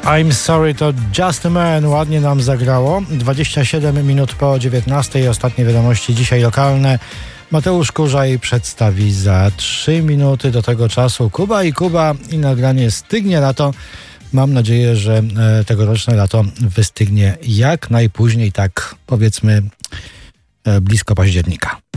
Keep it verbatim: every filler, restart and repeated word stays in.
I'm Sorry to Just a Man ładnie nam zagrało. dwadzieścia siedem minut po dziewiętnastej. Ostatnie wiadomości dzisiaj lokalne. Mateusz Kurzaj przedstawi za trzy minuty. Do tego czasu Kuba i Kuba i nagranie Stygnie lato. Mam nadzieję, że tegoroczne lato wystygnie jak najpóźniej, tak powiedzmy blisko października.